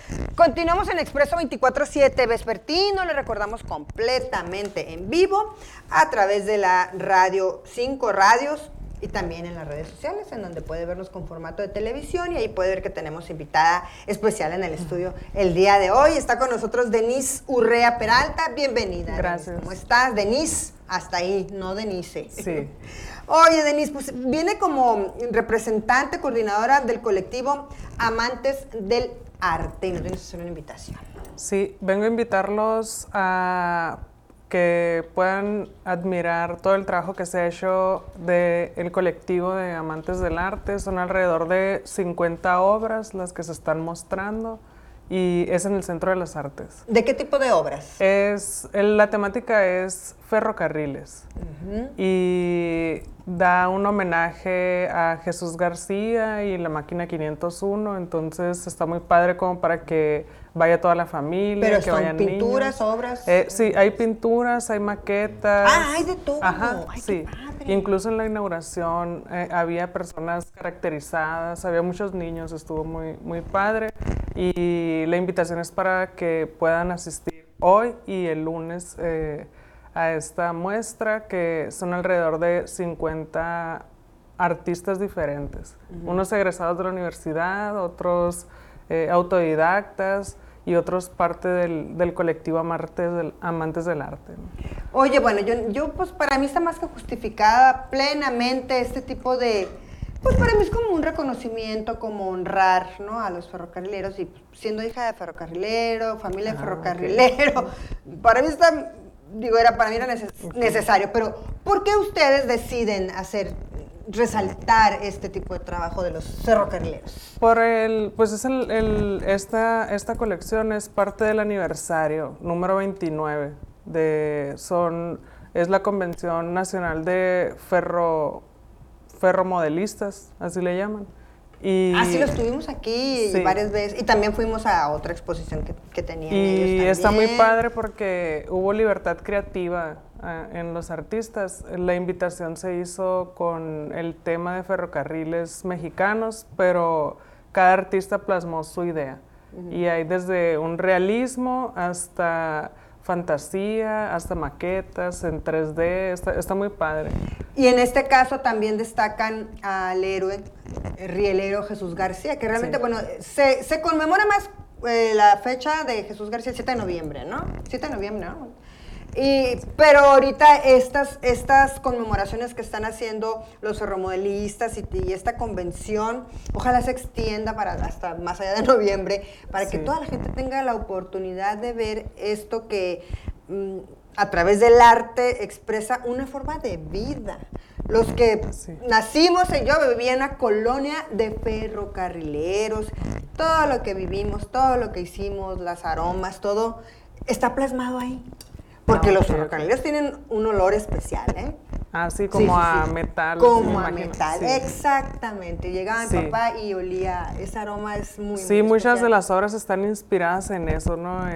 Continuamos en Expreso 24/7 vespertino, le recordamos completamente en vivo a través de la radio 5 radios y también en las redes sociales, en donde puede vernos con formato de televisión y ahí puede ver que tenemos invitada especial en el estudio el día de hoy. Está con nosotros Denise Urrea Peralta, bienvenida. Gracias. Denise. ¿Cómo estás? Denise, hasta ahí, no Denise. Sí. Oye, Denise, pues viene como representante, coordinadora del colectivo Amantes del Arte y nos vienes a hacer una invitación. Sí, vengo a invitarlos a que puedan admirar todo el trabajo que se ha hecho del colectivo de Amantes del Arte. Son alrededor de 50 obras las que se están mostrando y es en el Centro de las Artes. ¿De qué tipo de obras? La temática es ferrocarriles y da un homenaje a Jesús García y la máquina 501, entonces está muy padre como para que vaya toda la familia. ¿Pero que son vayan pinturas, niños. obras? Sí, hay pinturas, hay maquetas. Ah, hay de todo. Ajá, Ay, sí. qué padre. Incluso en la inauguración había personas caracterizadas, había muchos niños, estuvo muy, muy padre. Y la invitación es para que puedan asistir hoy y el lunes a esta muestra, que son alrededor de 50 artistas diferentes. Unos egresados de la universidad, otros autodidactas y otros parte del colectivo Amantes del Arte, ¿no? Oye, bueno, yo pues para mí está más que justificada plenamente este tipo de... Pues para mí es como un reconocimiento, como honrar, ¿no?, a los ferrocarrileros y pues, siendo hija de ferrocarrilero, familia de ferrocarrilero, para mí está, para mí era necesario, pero ¿por qué ustedes deciden resaltar este tipo de trabajo de los ferrocarrileros? Esta colección es parte del aniversario número 29 es la Convención Nacional de Ferromodelistas, así le llaman. Sí, lo estuvimos aquí varias veces y también fuimos a otra exposición que tenían ellos también. Y está muy padre porque hubo libertad creativa en los artistas. La invitación se hizo con el tema de ferrocarriles mexicanos, pero cada artista plasmó su idea. Y hay desde un realismo hasta fantasía, hasta maquetas en 3D, está muy padre. Y en este caso también destacan al héroe, el rielero Jesús García, que realmente, se conmemora más la fecha de Jesús García el 7 de noviembre, ¿no? 7 de noviembre, ¿no? Pero ahorita estas conmemoraciones que están haciendo los ferromodelistas y esta convención, ojalá se extienda para hasta más allá de noviembre, para que toda la gente tenga la oportunidad de ver esto que a través del arte expresa una forma de vida. Los que nacimos, yo vivía en una colonia de ferrocarrileros, todo lo que vivimos, todo lo que hicimos, las aromas, todo está plasmado ahí. Porque los ferrocarrileros tienen un olor especial, ¿eh? Sí, como a metal. Como a metal, exactamente. Llegaba mi papá y olía, ese aroma es muy Sí, muy muchas especial. de las obras están inspiradas en eso, ¿no?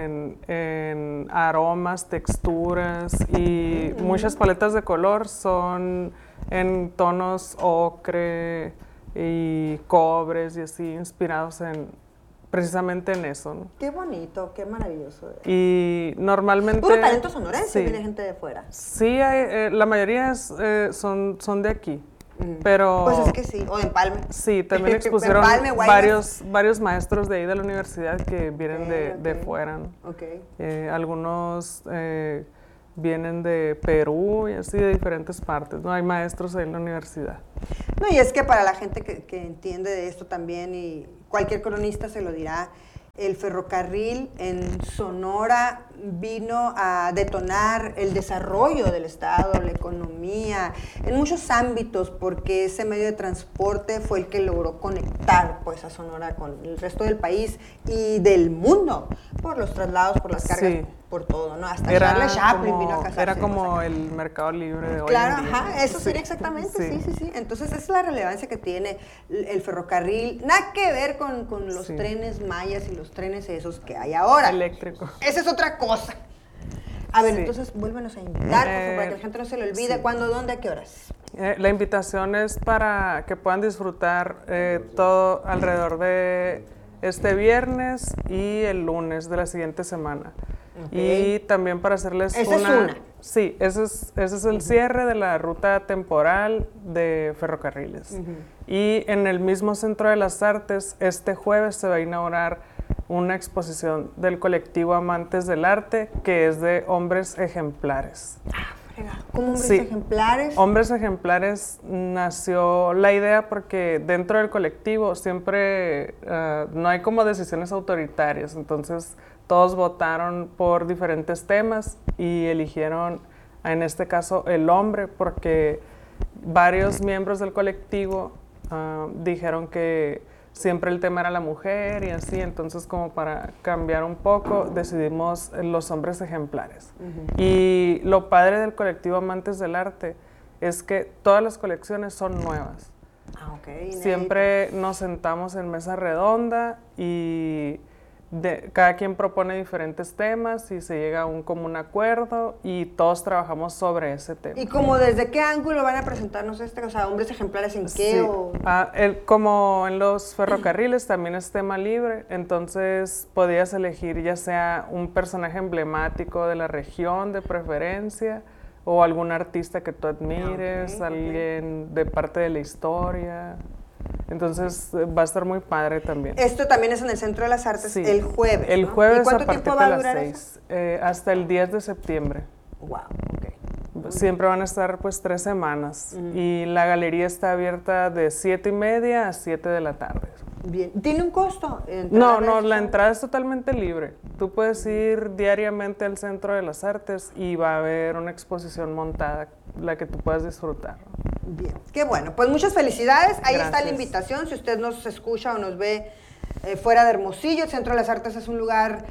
En aromas, texturas y muchas paletas de color son en tonos ocre y cobres y así, inspirados precisamente en eso, ¿no? Qué bonito, qué maravilloso. Y normalmente... ¿Puro talento sonorense viene gente de fuera? Sí, la mayoría son de aquí, pero... Pues es que sí, o de Empalme. Sí, también expusieron varios maestros de ahí de la universidad que vienen de fuera, ¿no? Algunos vienen de Perú y así de diferentes partes, ¿no? Hay maestros ahí en la universidad. No, y es que para la gente que entiende de esto también, y cualquier cronista se lo dirá, el ferrocarril en Sonora vino a detonar el desarrollo del Estado, la economía, en muchos ámbitos, porque ese medio de transporte fue el que logró conectar pues a Sonora con el resto del país y del mundo, por los traslados, por las cargas, por todo, ¿no? Hasta Charles Chaplin vino a casarse. Era como el mercado libre de hoy Claro, en día. eso sería exactamente, sí. Entonces, esa es la relevancia que tiene el ferrocarril. Nada que ver con los trenes mayas y los trenes esos que hay ahora. Eléctrico. Esa es otra cosa. A ver, entonces, vuélvenos a invitar, por favor, para que la gente no se le olvide. ¿Cuándo, dónde, a qué horas? La invitación es para que puedan disfrutar todo alrededor de este viernes y el lunes de la siguiente semana. Okay. Y también para hacerles ¿Esa es una? Sí, ese es el cierre de la ruta temporal de ferrocarriles. Y en el mismo Centro de las Artes, este jueves se va a inaugurar una exposición del colectivo Amantes del Arte, que es de hombres ejemplares. ¿Cómo hombres ejemplares? Hombres ejemplares nació la idea porque dentro del colectivo siempre no hay como decisiones autoritarias, entonces todos votaron por diferentes temas y eligieron en este caso el hombre porque varios miembros del colectivo dijeron que siempre el tema era la mujer y así, entonces como para cambiar un poco decidimos los hombres ejemplares. Y lo padre del colectivo Amantes del Arte es que todas las colecciones son nuevas. Siempre nos sentamos en mesa redonda y cada quien propone diferentes temas y se llega a un común acuerdo y todos trabajamos sobre ese tema. ¿Y como desde qué ángulo van a presentarnos o sea, hombres ejemplares en qué? Sí. O... Como en los ferrocarriles también es tema libre, entonces podías elegir ya sea un personaje emblemático de la región de preferencia o algún artista que tú admires, alguien de parte de la historia. Entonces va a estar muy padre también. Esto también es en el Centro de las Artes el jueves, El jueves ¿Y cuánto a partir tiempo va de a durar las 6, hasta el 10 de septiembre. Wow, ok. Siempre van a estar pues 3 semanas y la galería está abierta de 7:30 a 7 de la tarde. Bien. ¿Tiene un costo? No, la entrada es totalmente libre. Tú puedes ir diariamente al Centro de las Artes y va a haber una exposición montada, la que tú puedas disfrutar. Bien, qué bueno. Pues muchas felicidades. Ahí Gracias. está la invitación. Si usted nos escucha o nos ve fuera de Hermosillo, el Centro de las Artes es un lugar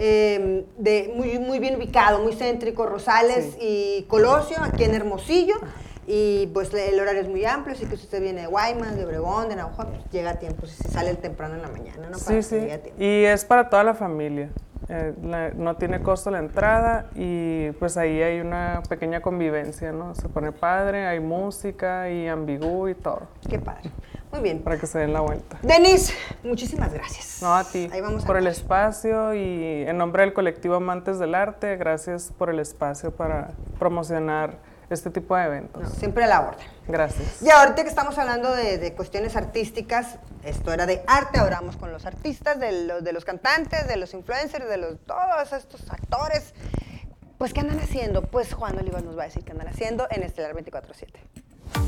muy bien ubicado, muy céntrico, Rosales y Colosio, aquí en Hermosillo. Y pues el horario es muy amplio, así que si usted viene de Guaymas, de Obregón, de Navajo, pues llega a tiempo, si sale temprano en la mañana, ¿no? Para Sí. llegue a tiempo. Y es para toda la familia. No tiene costo la entrada y pues ahí hay una pequeña convivencia, ¿no? Se pone padre, hay música y ambigú y todo. Qué padre. Muy bien. Para que se den la vuelta. Denise, muchísimas gracias. No, a ti. Ahí vamos por el espacio y en nombre del colectivo Amantes del Arte, gracias por el espacio para promocionar este tipo de eventos. No, siempre a la orden. Gracias. Y ahorita que estamos hablando de cuestiones artísticas, esto era de arte, ahora vamos con los artistas, de los cantantes, de los influencers, todos estos actores. Pues, ¿qué andan haciendo? Pues Juan Olivas nos va a decir qué andan haciendo en Estelar 24/7.